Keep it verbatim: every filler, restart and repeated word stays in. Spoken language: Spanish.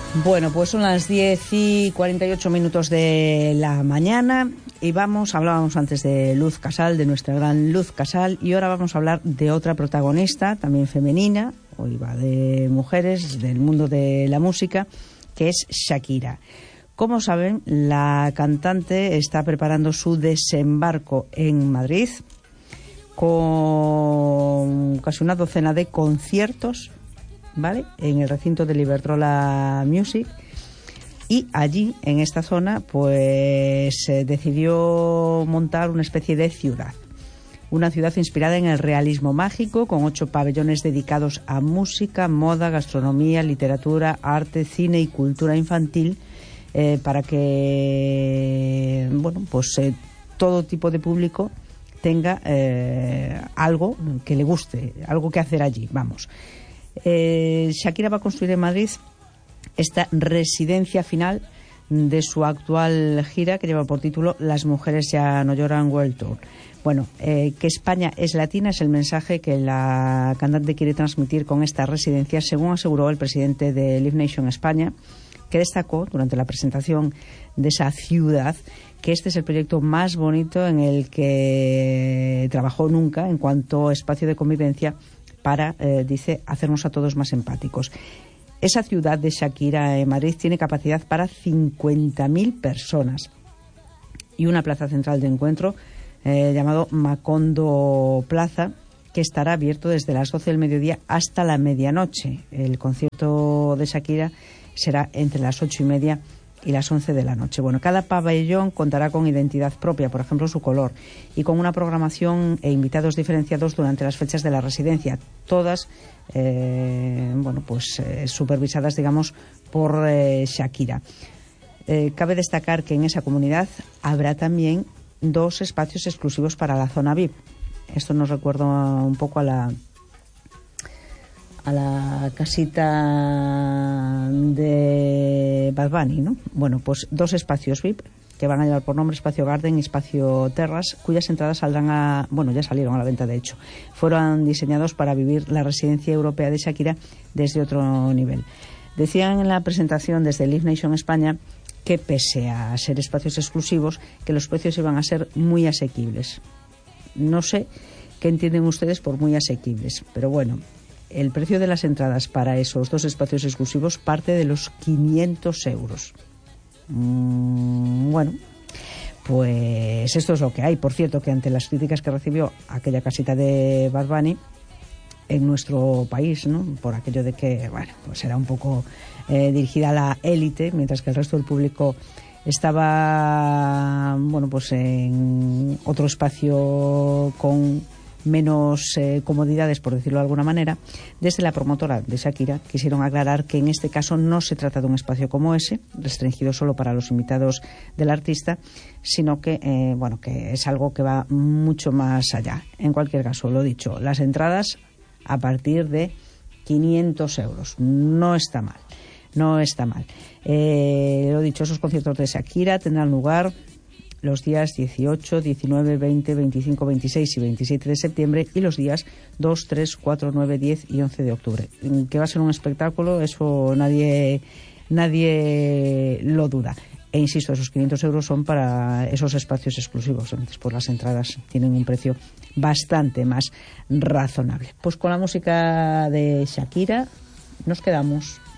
Bueno, pues son las diez y cuarenta y ocho minutos de la mañana y vamos, hablábamos antes de Luz Casal, de nuestra gran Luz Casal, y ahora vamos a hablar de otra protagonista, también femenina, hoy va de mujeres, del mundo de la música, que es Shakira. Como saben, la cantante está preparando su desembarco en Madrid con casi una docena de conciertos, ¿vale?, en el recinto del Iberdrola Music, y allí, en esta zona, pues eh, decidió montar una especie de ciudad. Una ciudad inspirada en el realismo mágico, con ocho pabellones dedicados a música, moda, gastronomía, literatura, arte, cine y cultura infantil, eh, para que, bueno, pues eh, todo tipo de público tenga eh, algo que le guste, algo que hacer allí, vamos. Eh, Shakira va a construir en Madrid esta residencia final de su actual gira, que lleva por título Las mujeres ya no lloran World Tour. Bueno, eh, que España es latina es el mensaje que la cantante quiere transmitir con esta residencia, según aseguró el presidente de Live Nation España, que destacó durante la presentación de esa ciudad que este es el proyecto más bonito en el que trabajó nunca en cuanto a espacio de convivencia para, eh, dice, hacernos a todos más empáticos. Esa ciudad de Shakira en Madrid tiene capacidad para cincuenta mil personas y una plaza central de encuentro eh, llamado Macondo Plaza, que estará abierto desde las doce del mediodía hasta la medianoche. El concierto de Shakira será entre las ocho y media y las once de la noche. Bueno, cada pabellón contará con identidad propia, por ejemplo su color, y con una programación e invitados diferenciados durante las fechas de la residencia, todas eh, bueno, pues eh, supervisadas, digamos, por eh, Shakira. Eh, cabe destacar que en esa comunidad habrá también dos espacios exclusivos para la zona V I P. Esto nos recuerda un poco a la a la casita de Bad Bunny, ¿no? Bueno, pues dos espacios V I P que van a llevar por nombre Espacio Garden y Espacio Terras, cuyas entradas saldrán a, bueno, ya salieron a la venta de hecho. Fueron diseñados para vivir la residencia europea de Shakira desde otro nivel. Decían en la presentación desde Live Nation España que, pese a ser espacios exclusivos, que los precios iban a ser muy asequibles. No sé qué entienden ustedes por muy asequibles, pero bueno, el precio de las entradas para esos dos espacios exclusivos parte de los quinientos euros. Mm, bueno, pues esto es lo que hay. Por cierto, que ante las críticas que recibió aquella casita de Bad Bunny en nuestro país, ¿no?, por aquello de que, bueno, pues era un poco eh, dirigida a la élite, mientras que el resto del público estaba, bueno, pues en otro espacio con menos eh, comodidades, por decirlo de alguna manera. Desde la promotora de Shakira quisieron aclarar que en este caso no se trata de un espacio como ese, restringido solo para los invitados del artista, sino que, eh, bueno, que es algo que va mucho más allá. En cualquier caso, lo dicho, las entradas a partir de quinientos euros. No está mal, no está mal. Eh, lo dicho, esos conciertos de Shakira tendrán lugar los días dieciocho, diecinueve, veinte, veinticinco, veintiséis y veintisiete de septiembre y los días dos, tres, cuatro, nueve, diez y once de octubre. Que va a ser un espectáculo, eso nadie, nadie lo duda. E insisto, esos quinientos euros son para esos espacios exclusivos. Entonces, pues las entradas tienen un precio bastante más razonable. Pues con la música de Shakira nos quedamos.